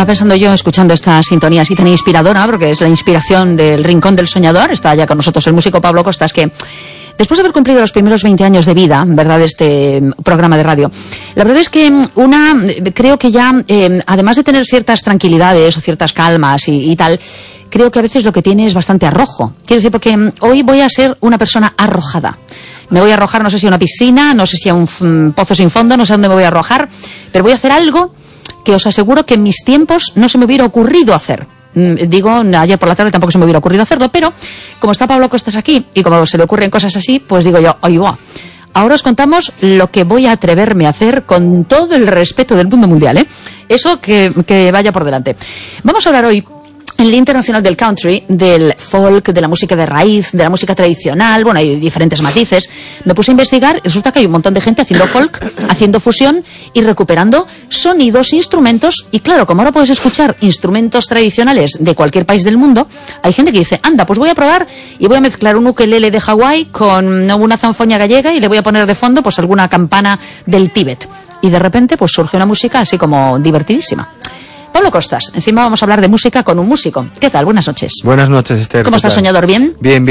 Estaba pensando yo, escuchando esta sintonía así tan inspiradora, porque es la inspiración del Rincón del Soñador. Está ya con nosotros el músico Pablo Costas, que después de haber cumplido los primeros 20 años de vida, ¿verdad?, de este programa de radio, la verdad es que creo que ya, además de tener ciertas tranquilidades o ciertas calmas y tal, creo que a veces lo que tiene es bastante arrojo. Quiero decir, porque hoy voy a ser una persona arrojada. Me voy a arrojar, no sé si a una piscina, no sé si a un pozo sin fondo, no sé a dónde me voy a arrojar, pero voy a hacer algo que os aseguro que en mis tiempos no se me hubiera ocurrido hacer. Digo, ayer por la tarde tampoco se me hubiera ocurrido hacerlo, pero como está Pablo Costas aquí y como se le ocurren cosas así, pues digo yo, oye, va. Ahora os contamos lo que voy a atreverme a hacer con todo el respeto del mundo mundial, ¿eh? Eso que vaya por delante. Vamos a hablar hoy en el Día Internacional del Country, del folk, de la música de raíz, de la música tradicional. Bueno, hay diferentes matices. Me puse a investigar y resulta que hay un montón de gente haciendo folk, haciendo fusión y recuperando sonidos, instrumentos. Y claro, como ahora puedes escuchar instrumentos tradicionales de cualquier país del mundo, hay gente que dice, anda, pues voy a probar y voy a mezclar un ukelele de Hawái con una zanfoña gallega y le voy a poner de fondo pues alguna campana del Tíbet. Y de repente pues surge una música así como divertidísima. Pablo Costas, encima vamos a hablar de música con un músico. ¿Qué tal? Buenas noches. Buenas noches, Esther. ¿Cómo estás, Soñador? ¿Bien? Bien.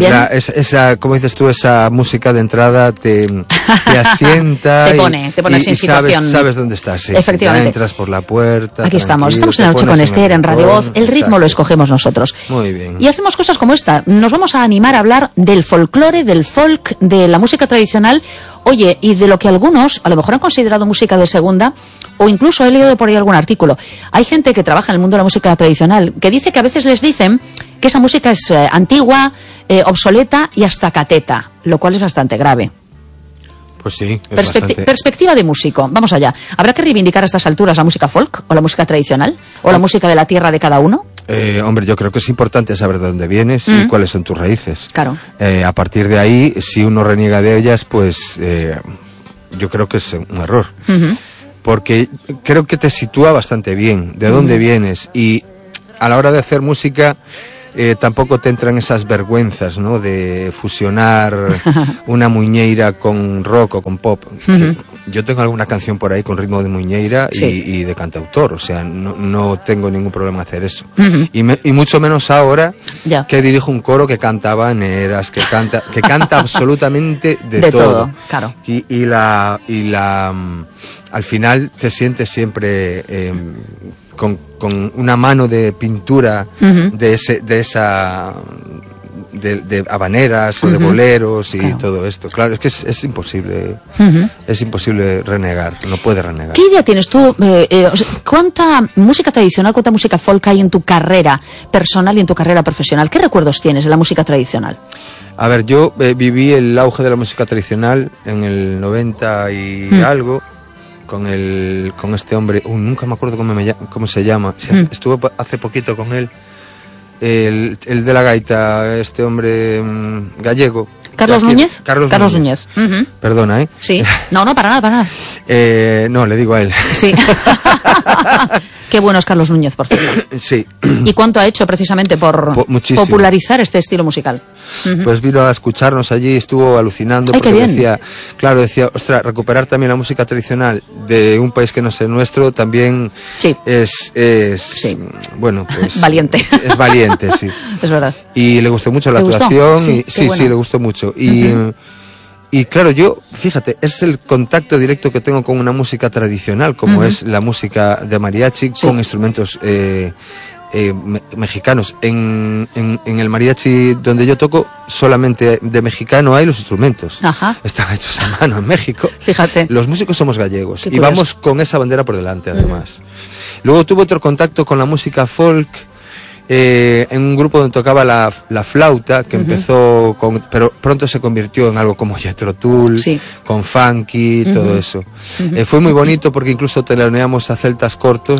Esa, como dices tú, esa música de entrada te asienta. te pone así en situación. Sabes dónde estás, sí. Efectivamente. Entras por la puerta. Aquí estamos en La Noche con Esther, en Radio Voz. El ritmo lo escogemos nosotros. Muy bien. Y hacemos cosas como esta. Nos vamos a animar a hablar del folclore, del folk, de la música tradicional. Oye, y de lo que algunos a lo mejor han considerado música de segunda, o incluso he leído por ahí algún artículo. Hay gente que trabaja en el mundo de la música tradicional que dice que a veces les dicen que esa música es antigua, obsoleta y hasta cateta, lo cual es bastante grave. Pues sí, es Perspectiva de músico. Vamos allá. ¿Habrá que reivindicar a estas alturas la música folk o la música tradicional o la música de la tierra de cada uno? Hombre, yo creo que es importante saber de dónde vienes y cuáles son tus raíces. Claro. A partir de ahí, si uno reniega de ellas, pues yo creo que es un error. Porque creo que te sitúa bastante bien de dónde vienes, y a la hora de hacer música tampoco te entran esas vergüenzas, ¿no?, de fusionar una muiñeira con rock o con pop. Yo tengo alguna canción por ahí con ritmo de muiñeira y de cantautor, o sea, no tengo ningún problema en hacer eso. Y mucho menos ahora que dirijo un coro que canta habaneras, que canta absolutamente de todo. Claro. Y al final te sientes siempre con una mano de pintura de habaneras o de boleros y todo esto. Claro, es que es imposible. Es imposible renegar, no puedes renegar. ¿Qué idea tienes tú? ¿Cuánta música tradicional, cuánta música folk hay en tu carrera personal y en tu carrera profesional? ¿Qué recuerdos tienes de la música tradicional? A ver, yo viví el auge de la música tradicional en el 90 y algo, con este hombre, nunca me acuerdo cómo se llama. Estuve hace poquito con él, el de la gaita, este hombre gallego. ¿Carlos Núñez? Carlos Núñez. Perdona, ¿eh? Sí. No, para nada. No, le digo a él. Sí. Qué bueno es Carlos Núñez, por cierto. Sí. ¿Y cuánto ha hecho precisamente por popularizar este estilo musical? Pues vino a escucharnos allí, estuvo alucinando. Ay, porque decía, ostras, recuperar también la música tradicional de un país que no es el nuestro también es bueno, pues valiente. Es valiente, sí. Es verdad. Y le gustó mucho la actuación. Sí, le gustó mucho. Y claro, yo, fíjate, es el contacto directo que tengo con una música tradicional, como es la música de mariachi, con instrumentos mexicanos. En el mariachi donde yo toco, solamente de mexicano hay los instrumentos. Están hechos a mano en México. Fíjate. Los músicos somos gallegos y vamos con esa bandera por delante, además. Luego tuve otro contacto con la música folk, en un grupo donde tocaba la flauta, que empezó pero pronto se convirtió en algo como Jethro Tull, con funky, todo eso. Fue muy bonito porque incluso teloneamos a celtas cortos,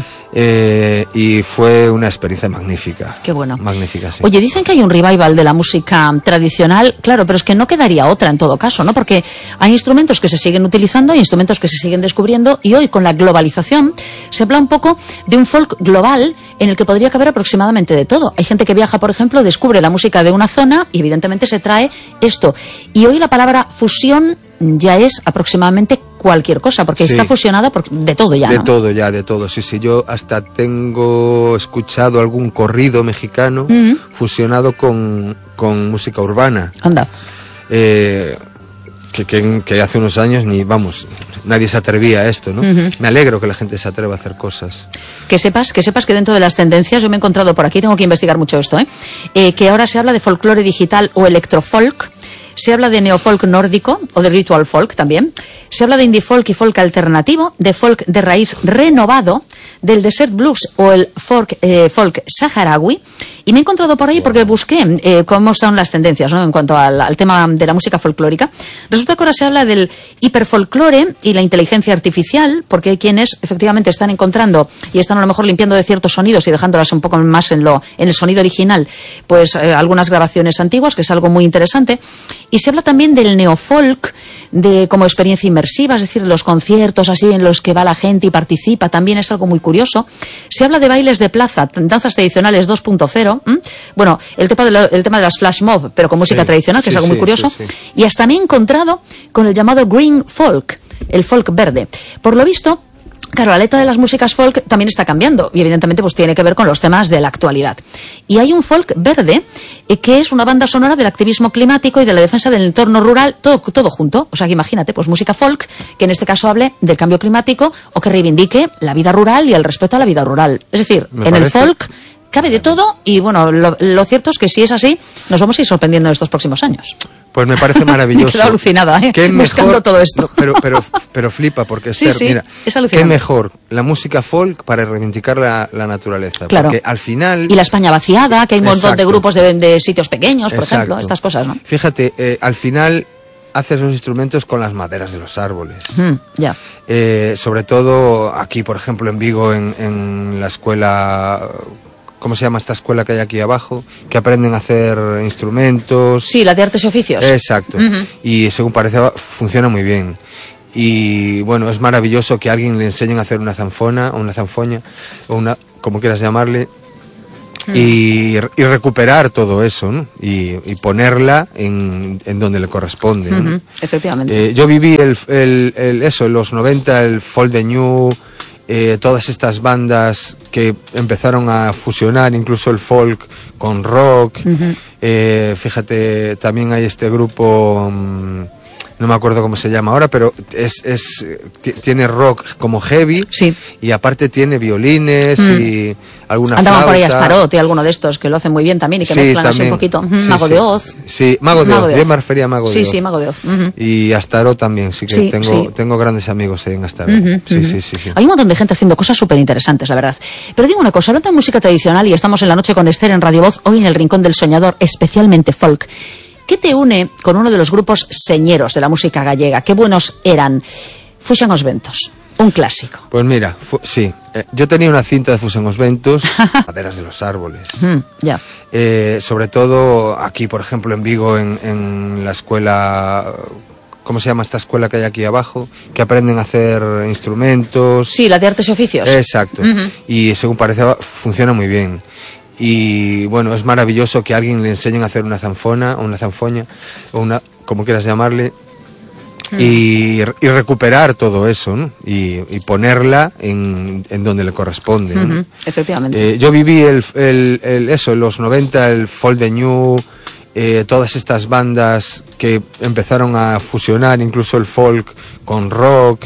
y fue una experiencia magnífica. Qué bueno. Magnífica, sí. Oye, dicen que hay un revival de la música tradicional, claro, pero es que no quedaría otra en todo caso, ¿no? Porque hay instrumentos que se siguen utilizando, hay instrumentos que se siguen descubriendo, y hoy con la globalización se habla un poco de un folk global en el que podría caber aproximadamente de todo. Hay gente que viaja, por ejemplo, descubre la música de una zona y evidentemente se trae esto. Y hoy la palabra fusión ya es aproximadamente cualquier cosa, porque está fusionada de todo ya, ¿no? De todo ya, de todo, sí. Yo hasta tengo escuchado algún corrido mexicano fusionado con música urbana. Anda. Que hace unos años nadie se atrevía a esto, ¿no? Me alegro que la gente se atreva a hacer cosas. Que sepas que dentro de las tendencias, yo me he encontrado por aquí, tengo que investigar mucho esto, que ahora se habla de folclore digital o electrofolk, se habla de neofolk nórdico o de ritual folk también, se habla de indie folk y folk alternativo, de folk de raíz renovado, del desert blues o el folk saharaui, y me he encontrado por ahí porque busqué cómo son las tendencias, ¿no?, en cuanto al tema de la música folclórica. Resulta que ahora se habla del hiperfolclore y la inteligencia artificial, porque hay quienes efectivamente están encontrando y están a lo mejor limpiando de ciertos sonidos y dejándolas un poco más en el sonido original, pues algunas grabaciones antiguas, que es algo muy interesante. Y se habla también del neofolk como experiencia inmersiva, es decir, los conciertos así en los que va la gente y participa, también es algo muy curioso. Se habla de bailes de plaza, danzas tradicionales 2.0, bueno, el tema de las flash mob, pero con música tradicional, que es algo muy curioso. Y hasta me he encontrado con el llamado green folk, el folk verde. Por lo visto, claro, la letra de las músicas folk también está cambiando y evidentemente pues tiene que ver con los temas de la actualidad. Y hay un folk verde que es una banda sonora del activismo climático y de la defensa del entorno rural, todo junto. O sea que imagínate, pues música folk que en este caso hable del cambio climático o que reivindique la vida rural y el respeto a la vida rural. Es decir, el folk cabe de todo y bueno, lo cierto es que si es así, nos vamos a ir sorprendiendo en estos próximos años. Pues me parece maravilloso. Me quedo alucinada, buscando todo esto. No, pero flipa, porque Esther, mira, es alucinante. qué mejor la música folk para reivindicar la naturaleza. Claro. Porque al final... Y la España vaciada, que hay un montón de grupos de sitios pequeños, por ejemplo, estas cosas, ¿no? Fíjate, al final haces los instrumentos con las maderas de los árboles. Ya. Sobre todo aquí, por ejemplo, en Vigo, en la escuela... ¿Cómo se llama esta escuela que hay aquí abajo? Que aprenden a hacer instrumentos. Sí, la de artes y oficios. Exacto. Y según parece funciona muy bien. Y bueno, es maravilloso que a alguien le enseñen a hacer una zanfona, o una zanfoña, o una, como quieras llamarle, y recuperar todo eso, ¿no? Y ponerla en donde le corresponde, ¿no? Efectivamente. Yo viví en los 90, el folk de New... todas estas bandas que empezaron a fusionar incluso el folk con rock. Fíjate, también hay este grupo, no me acuerdo cómo se llama ahora, pero tiene rock como heavy, y aparte tiene violines y alguna Andaban flauta. por ahí Astaroth y alguno de estos que lo hacen muy bien también y que mezclan así un poquito. Mago de Oz. Sí, Mago de Oz. Yo me refería a Mago de Oz. Sí, Mago de Oz. Y Astaroth también, sí que tengo grandes amigos en Astaroth. Sí. Hay un montón de gente haciendo cosas súper interesantes, la verdad. Pero digo una cosa, hablando de música tradicional, y estamos en la noche con Esther en Radio Voz, hoy en el Rincón del Soñador, especialmente folk. ¿Qué te une con uno de los grupos señeros de la música gallega? Qué buenos eran. Fusión os Ventos, un clásico. Pues mira, yo tenía una cinta de Fusión os Ventos, maderas de los árboles. Ya. Sobre todo aquí, por ejemplo, en Vigo, en la escuela... ¿Cómo se llama esta escuela que hay aquí abajo? Que aprenden a hacer instrumentos. Sí, la de artes y oficios. Exacto. Y según parece funciona muy bien. Y bueno, es maravilloso que a alguien le enseñen a hacer una zanfona, o una zanfoña, o una, como quieras llamarle, y recuperar todo eso, ¿no? Y ponerla en donde le corresponde, ¿no? Efectivamente. Yo viví en los 90, el folk de New, todas estas bandas que empezaron a fusionar incluso el folk con rock.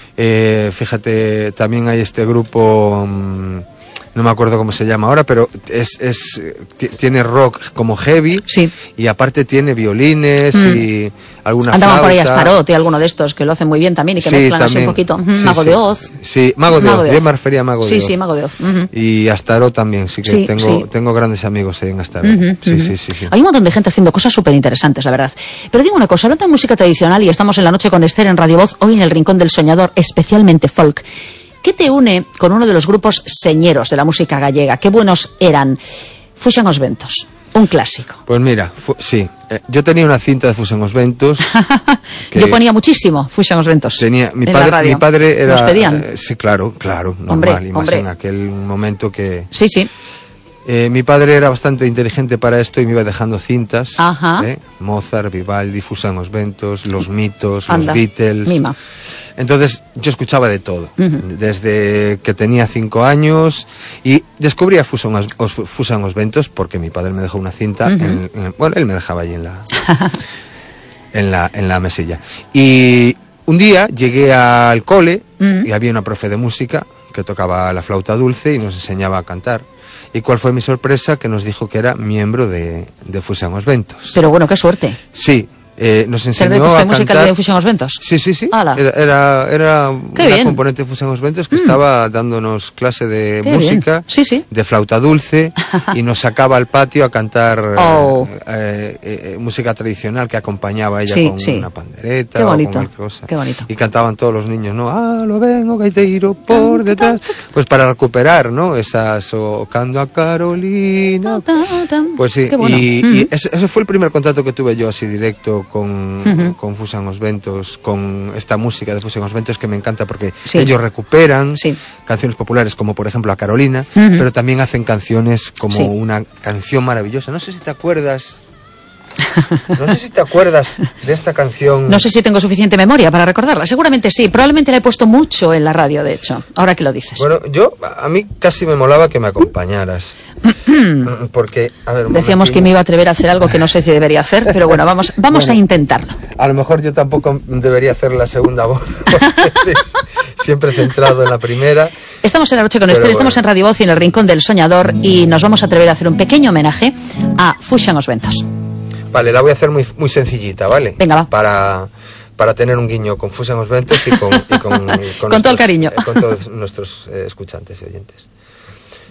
Fíjate, también hay este grupo... no me acuerdo cómo se llama ahora, pero tiene rock como heavy, y aparte tiene violines y alguna Andaban flauta. por ahí Astaroth y alguno de estos que lo hacen muy bien también y que mezclan así un poquito. Mago de Oz. Sí, Mago de Oz. Yo me refería a Mago de Oz. Sí, Mago de Oz. Y Astaroth también, sí que tengo grandes amigos ahí en Astaroth. Sí. Hay un montón de gente haciendo cosas súper interesantes, la verdad. Pero digo una cosa, hablando de música tradicional, y estamos en la noche con Esther en Radio Voz, hoy en el Rincón del Soñador, especialmente folk. ¿Qué te une con uno de los grupos señeros de la música gallega? Qué buenos eran. Fusión os Ventos, un clásico. Pues mira, yo tenía una cinta de Fusión os Ventos. Yo ponía muchísimo Fusión os Ventos. Mi padre era... ¿Nos pedían? Sí, claro, normal. Y más en aquel momento que... Sí. Mi padre era bastante inteligente para esto y me iba dejando cintas. Mozart, Vivaldi, Fusan os ventos, los mitos, los Beatles. Mima. Entonces yo escuchaba de todo, desde que tenía 5 años, y descubrí a Fusan os ventos porque mi padre me dejó una cinta. Bueno, él me dejaba allí en la mesilla. Y un día llegué al cole y había una profe de música que tocaba la flauta dulce y nos enseñaba a cantar. ¿Y cuál fue mi sorpresa? Que nos dijo que era miembro de Fusan os ventos. Pero bueno, qué suerte. Sí, nos enseñó a cantar. Música de Fusan os ventos? Sí. Era una componente de Fusan os ventos que estaba dándonos clase de música, de flauta dulce, y nos sacaba al patio a cantar música tradicional que acompañaba a ella con una pandereta o con cualquier cosa. Qué bonito. Y cantaban todos los niños, ¿no? Ah, lo vengo gaiteiro por detrás. Pues para recuperar, ¿no? Esas Cando a Carolina. Pues sí, bueno. Y ese fue el primer contacto que tuve yo así directo con Fusan os ventos, con esta música de Fusan os ventos que me encanta porque ellos recuperan canciones populares como por ejemplo a Carolina, pero también hacen canciones como una canción maravillosa. No sé si te acuerdas de esta canción. No sé si tengo suficiente memoria para recordarla. Seguramente sí. Probablemente la he puesto mucho en la radio, de hecho. Ahora que lo dices. Bueno, a mí casi me molaba que me acompañaras. Porque, a ver, decíamos que me iba a atrever a hacer algo que no sé si debería hacer, pero bueno, vamos a intentarlo. A lo mejor yo tampoco debería hacer la segunda voz. Siempre centrado en la primera. Estamos en La Noche con Esther, estamos en Radio Voz y en el Rincón del Soñador y nos vamos a atrever a hacer un pequeño homenaje a Fusan os ventos. Vale, la voy a hacer muy, muy sencillita, ¿vale? Venga, va. Para tener un guiño con Fusan os ventos y con con todo el cariño. Con todos nuestros escuchantes y oyentes.